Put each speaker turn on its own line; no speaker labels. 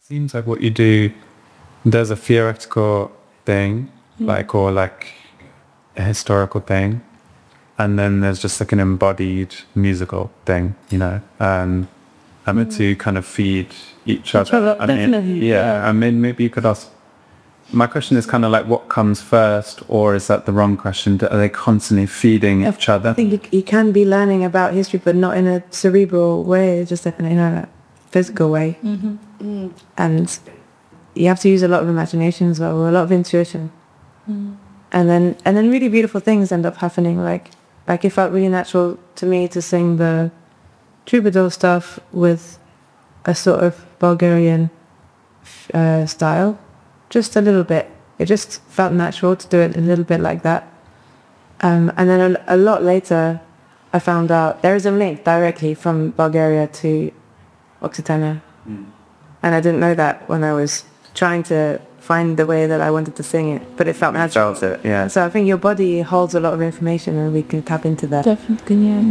Seems like what you do, there's a theoretical thing, or like a historical thing, and then there's just like an embodied musical thing, and the two kind of feed each other.
Definitely.
I mean, maybe you could ask. My question is kind of like, what comes first, or is that the wrong question? Are they constantly feeding each other?
I think you can be learning about history, but not in a cerebral way, just in a physical way. And you have to use a lot of imagination as well, or a lot of intuition. And then really beautiful things end up happening. Like it felt really natural to me to sing the troubadour stuff with a sort of Bulgarian style, just a little bit. It just felt natural to do it a little bit like that. And then a lot later, I found out there is a link directly from Bulgaria to Occitania. And I didn't know that when I was trying to find the way that I wanted to sing it, but it felt natural.
Yeah.
So I think your body holds a lot of information and we can tap into that.
Definitely, yeah.